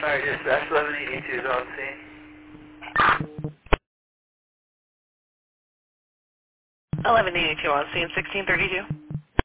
Fire dispatch 1182 is on scene. 1182 on scene, 1632.